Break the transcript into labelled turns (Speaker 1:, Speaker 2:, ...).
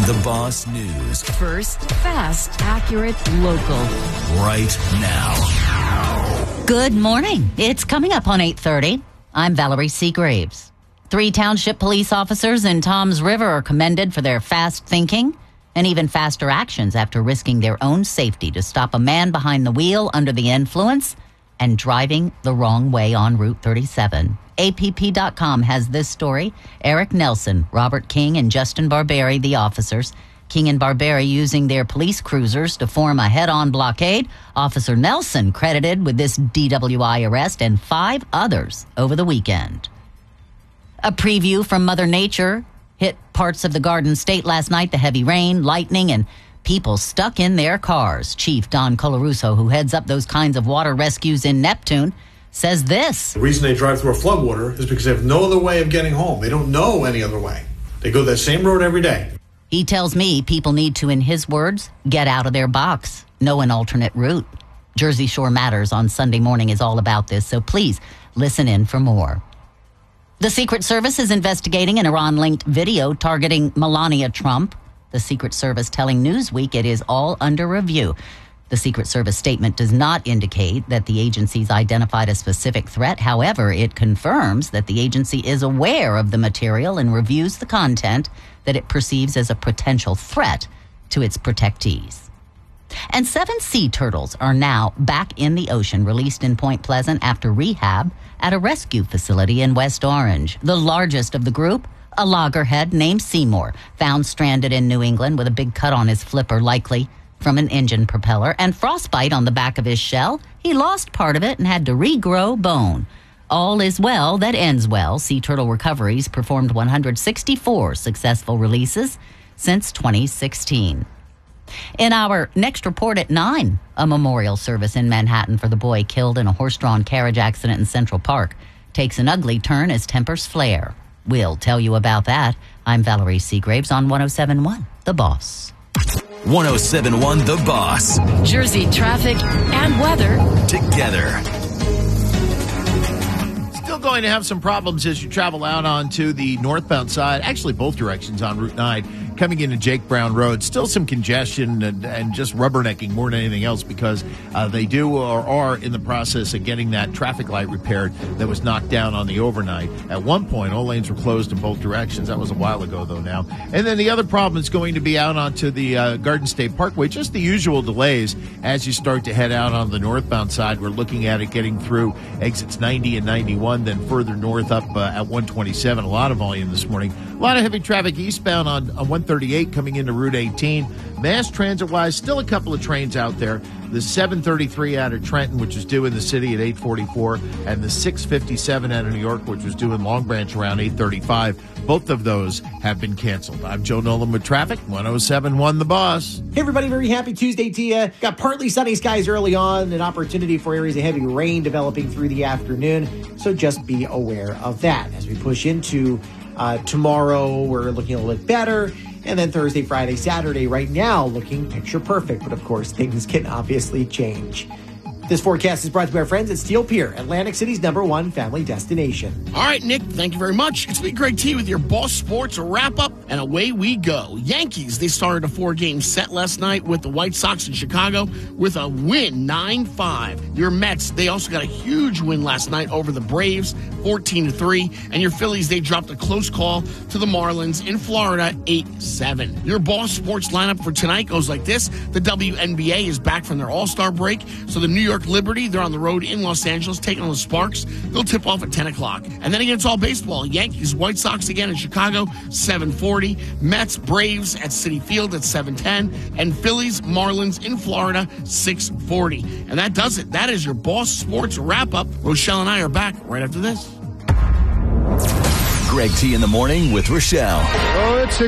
Speaker 1: The Boss News.
Speaker 2: First, fast, accurate, local.
Speaker 1: Right now.
Speaker 3: Good morning. It's coming up on 8:30. I'm Valerie Seagraves. 3 township police officers in Toms River are commended for their fast thinking and even faster actions after risking their own safety to stop a man behind the wheel under the influence and driving the wrong way on Route 37. APP.com has this story. Eric Nelson, Robert King, and Justin Barberi, the officers. King and Barberi using their police cruisers to form a head-on blockade. Officer Nelson credited with this DWI arrest and 5 others over the weekend. A preview from Mother Nature hit parts of the Garden State last night. The heavy rain, lightning, and people stuck in their cars. Chief Don Colarusso, who heads up those kinds of water rescues in Neptune, says this.
Speaker 4: The reason they drive through a floodwater is because they have no other way of getting home. They don't know any other way. They go that same road every day.
Speaker 3: He tells me people need to, in his words, get out of their box, know an alternate route. Jersey Shore Matters on Sunday morning is all about this, so please listen in for more. The Secret Service is investigating an Iran-linked video targeting Melania Trump. The Secret Service telling Newsweek it is all under review. The Secret Service statement does not indicate that the agency's identified a specific threat. However, it confirms that the agency is aware of the material and reviews the content that it perceives as a potential threat to its protectees. And 7 sea turtles are now back in the ocean, released in Point Pleasant after rehab at a rescue facility in West Orange. The largest of the group, a loggerhead named Seymour, found stranded in New England with a big cut on his flipper, likely from an engine propeller, and frostbite on the back of his shell. He lost part of it and had to regrow bone. All is well that ends well. Sea Turtle Recoveries performed 164 successful releases since 2016. In our next report at 9, a memorial service in Manhattan for the boy killed in a horse-drawn carriage accident in Central Park takes an ugly turn as tempers flare. We'll tell you about that. I'm Valerie Seagraves on 107.1 The Boss.
Speaker 1: 107.1 The Boss.
Speaker 2: Jersey traffic and weather
Speaker 1: Together.
Speaker 5: Still going to have some problems as you travel out onto the northbound side, actually both directions on Route 9. Coming into Jake Brown Road, still some congestion and just rubbernecking more than anything else because they do or are in the process of getting that traffic light repaired that was knocked down on the overnight. At one point, all lanes were closed in both directions. That was a while ago, though, now. And then the other problem is going to be out onto the Garden State Parkway, just the usual delays as you start to head out on the northbound side. We're looking at it getting through exits 90 and 91, then further north up at 127. A lot of volume this morning. A lot of heavy traffic eastbound on 138 coming into Route 18. Mass transit-wise, still a couple of trains out there. The 733 out of Trenton, which is due in the city at 8:44, and the 657 out of New York, which was due in Long Branch around 8:35. Both of those have been canceled. I'm Joe Nolan with traffic, 107.1 The Boss.
Speaker 6: Hey, everybody. Very happy Tuesday to you. Got partly sunny skies early on, an opportunity for areas of heavy rain developing through the afternoon. So just be aware of that. As we push into tomorrow, we're looking a little bit better. And then Thursday, Friday, Saturday, right now, looking picture perfect. But of course, things can obviously change. This forecast is brought to you by our friends at Steel Pier, Atlantic City's #1 family destination.
Speaker 7: All right, Nick, thank you very much. It's been Greg T with your Boss Sports wrap-up, and away we go. Yankees, they started a 4-game set last night with the White Sox in Chicago with a win, 9-5. Your Mets, they also got a huge win last night over the Braves, 14-3. And your Phillies, they dropped a close call to the Marlins in Florida, 8-7. Your Boss Sports lineup for tonight goes like this. The WNBA is back from their All-Star break, so the New York Liberty, they're on the road in Los Angeles taking on the Sparks. They'll tip off at 10 o'clock. And then again, it's all baseball. Yankees, White Sox again in Chicago, 7:40. Mets, Braves at Citi Field at 7:10. And Phillies, Marlins in Florida, 6:40. And that does it. That is your Boss Sports wrap-up. Rochelle and I are back right after this.
Speaker 1: Greg T in the morning with Rochelle.
Speaker 8: Oh, it's a